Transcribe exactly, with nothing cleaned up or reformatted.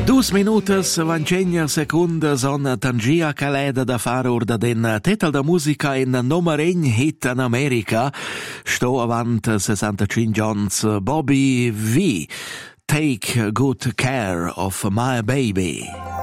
Dus minutas vancegna secundas on tangia caleda da fare urda den tetel da musica in nomaregn hit in America. Sto avant sessantacinque Johns Bobby V. Take good care of my baby.